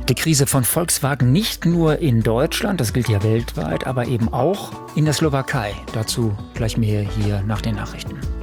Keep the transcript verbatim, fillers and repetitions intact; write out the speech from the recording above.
Die Krise von Volkswagen nicht nur in Deutschland, das gilt ja weltweit, aber eben auch in der Slowakei. Dazu gleich mehr hier nach den Nachrichten.